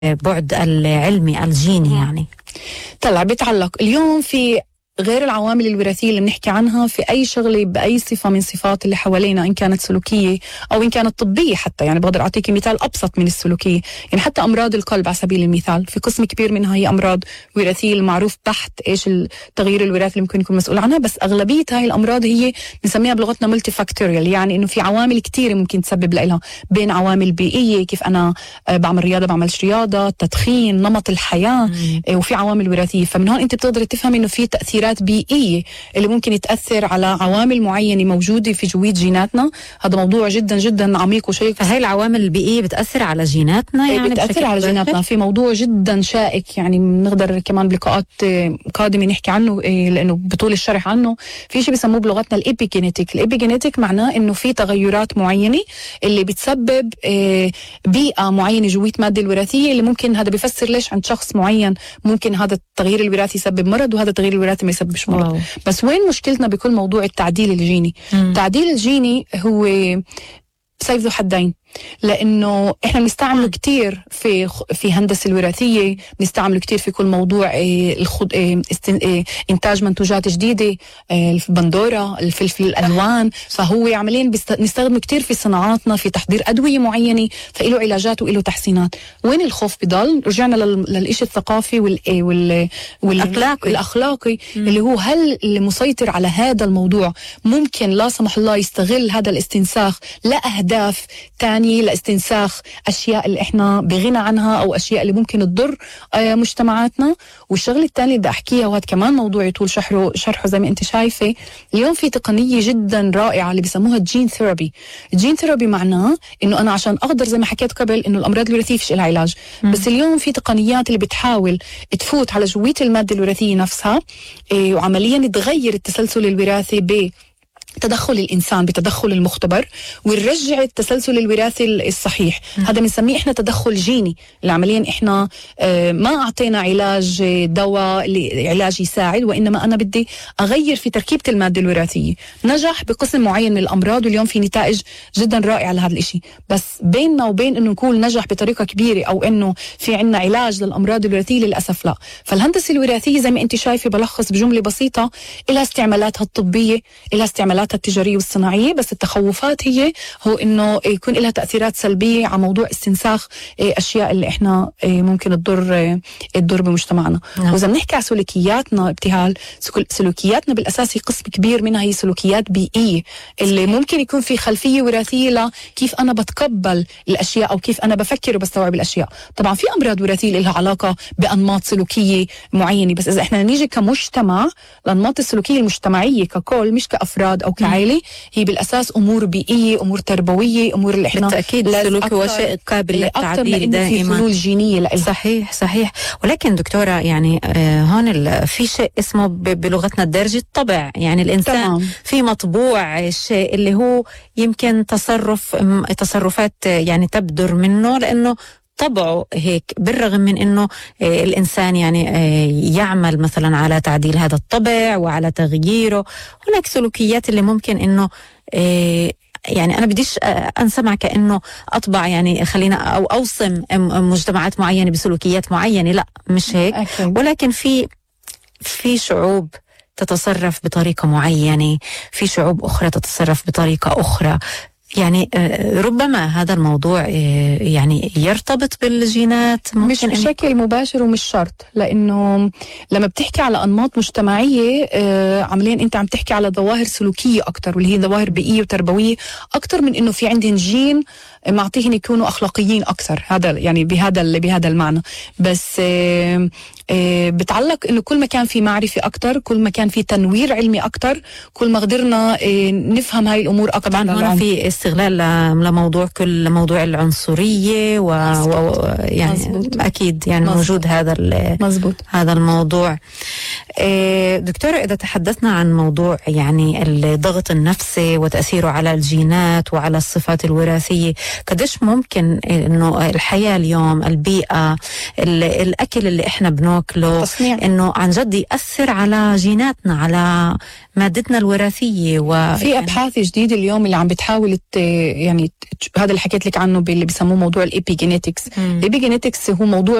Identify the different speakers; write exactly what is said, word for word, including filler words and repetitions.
Speaker 1: البعد العلمي الجيني يعني.
Speaker 2: طلع بيتعلق اليوم في غير العوامل الوراثية اللي بنحكي عنها في أي شغلة بأي صفة من صفات اللي حوالينا، إن كانت سلوكية أو إن كانت طبية حتى. يعني بقدر أعطيك مثال أبسط من السلوكية، يعني حتى أمراض القلب على سبيل المثال في قسم كبير منها هي أمراض وراثية المعروف بحت إيش التغيير الوراثي اللي ممكن يكون مسؤول عنها، بس أغلبية هاي الأمراض هي بنسميها بلغتنا ملتي فاكتوريال، يعني إنه في عوامل كتيرة ممكن تسبب لها، بين عوامل بيئية كيف أنا بعمل رياضة بعملش رياضة، تدخين، نمط الحياة،
Speaker 1: مم.
Speaker 2: وفي عوامل وراثية. فمن هون أنت بتقدر تفهم إنه في تأثيرات بيئية اللي ممكن يتأثر على عوامل معينة موجودة في جوية جيناتنا. هذا موضوع جدا جدا عميق وشيق.
Speaker 1: فهي العوامل البيئية بتأثر على جيناتنا، يعني
Speaker 2: بتأثر على جيناتنا. في موضوع جدا شائك يعني بنقدر كمان بلقاءات قادمة نحكي عنه لأنه بطول الشرح عنه. في شيء بيسموه بلغتنا الإبيجينيتيك. الإبيجينيتيك معناه إنه في تغيرات معينة اللي بتسبب بيئة معينة جوية مادة الوراثية، اللي ممكن هذا بيفسر ليش عند شخص معين ممكن هذا التغيير الوراثي يسبب مرض وهذا التغيير الوراثي ما يسببش مرض. واو. بس وين مشكلتنا بكل موضوع التعديل الجيني؟ مم. التعديل الجيني هو سيف ذو حدين، لأنه إحنا بنستعمله كتير في في هندسة الوراثية، بنستعمله كتير في كل موضوع الخض إنتاج منتوجات جديدة، البندورة، الفلفل الألوان. فهو عمليا بنستخدمه كتير في صناعاتنا في تحضير أدوية معينة، فإله علاجات وإله تحسينات. وين الخوف بضل؟ رجعنا للإشي الثقافي وال وال
Speaker 1: والأخلاقي
Speaker 2: الأخلاقي اللي هو هل اللي مسيطر على هذا الموضوع ممكن لا سمح الله يستغل هذا الاستنساخ لأهداف تانية، لاستنساخ أشياء اللي إحنا بغنى عنها أو أشياء اللي ممكن تضر مجتمعاتنا. والشغل الثاني اللي بدي أحكيها وهذا كمان موضوع يطول شرحه شرحه زي ما أنت شايفة، اليوم في تقنية جدا رائعة اللي بيسموها الجين ثيرابي. الجين ثيرابي معناه إنه أنا عشان أقدر زي ما حكيت قبل إنه الأمراض الوراثية فيش لها علاج، م. بس اليوم في تقنيات اللي بتحاول تفوت على جوية المادة الوراثية نفسها، إيه وعمليا تغير التسلسل الوراثي ب تدخل الإنسان بتدخل المختبر ونرجع التسلسل الوراثي الصحيح. م. هذا بنسميه إحنا تدخل جيني. عمليا إحنا آه ما أعطينا علاج دواء علاج يساعد، وإنما أنا بدي أغير في تركيبة المادة الوراثية. نجح بقسم معين من الأمراض واليوم في نتائج جدا رائعة لهذا الإشي. بس بيننا وبين إنه نكون نجح بطريقة كبيرة أو إنه في عنا علاج للأمراض الوراثية للأسف لا. فالهندسة الوراثية زي ما أنت شايفة بلخص بجملة بسيطة، إلها استعمالاتها الطبية، إلها استعمالات التجارية والصناعية، بس التخوفات هي هو إنه يكون لها تأثيرات سلبية على موضوع استنساخ أشياء اللي إحنا ممكن تضر تضر بمجتمعنا. نعم. وإذا بنحكي على سلوكياتنا ابتهال، سلوكياتنا بالأساس قسم كبير منها هي سلوكيات بيئية اللي ممكن يكون في خلفية وراثية لكيف أنا بتقبل الأشياء أو كيف أنا بفكر وبستوعب الأشياء. طبعا في أمراض وراثية لها علاقة بأنماط سلوكية معينة، بس إذا إحنا نيجي كمجتمع الأنماط السلوكية المجتمعية ككل مش كأفراد أو كعائلة، هي بالأساس أمور بيئية، أمور تربوية، أمور اللي إحنا
Speaker 1: بالتأكيد السلوك هو شيء قابل للتعديل دائما.
Speaker 2: حلول جينية لإلها.
Speaker 1: صحيح صحيح. ولكن دكتورة يعني آه هون في شيء اسمه بلغتنا الدارجة الطبع، يعني الإنسان تمام. في مطبوع الشيء اللي هو يمكن تصرف تصرفات يعني تبدر منه لأنه طبعه هيك، بالرغم من انه آه الانسان يعني آه يعمل مثلا على تعديل هذا الطبع وعلى تغييره. هناك سلوكيات اللي ممكن انه آه يعني انا بديش انسمع كانه اطبع يعني خلينا او اوصم مجتمعات معينه بسلوكيات معينه، لا مش هيك. أكيد. ولكن في في شعوب تتصرف بطريقه معينه، في شعوب اخرى تتصرف بطريقه اخرى. يعني ربما هذا الموضوع يعني يرتبط بالجينات،
Speaker 2: مش بشكل مباشر ومش شرط، لأنه لما بتحكي على أنماط مجتمعية عمليا أنت عم تحكي على ظواهر سلوكية أكتر، واللي هي ظواهر بيئية وتربوية أكتر من إنه في عندهم جين معطيهن يكونوا أخلاقيين أكثر. هذا يعني بهذا بهذا المعنى. بس بتعلق إنه كل ما كان في معرفة أكتر، كل ما كان في تنوير علمي أكتر، كل ما قدرنا نفهم هاي الأمور أكتر.
Speaker 1: طبعا هنا في استغلال لموضوع كل موضوع العنصرية و... و... يعني مزبوط. أكيد يعني مزبوط. موجود هذا مزبوط. هذا الموضوع. دكتورة، إذا تحدثنا عن موضوع يعني الضغط النفسي وتأثيره على الجينات وعلى الصفات الوراثية، قديش ممكن إنه الحياة اليوم، البيئة، الأكل اللي إحنا بناكله، إنه عن جد يأثر على جيناتنا، على مادتنا الوراثية؟
Speaker 2: وفي أبحاث جديدة اليوم اللي عم بتحاول يعني هذا اللي حكيت لك عنه اللي بيسموه موضوع الإيبيجينيتكس. الإيبيجينيتكس هو موضوع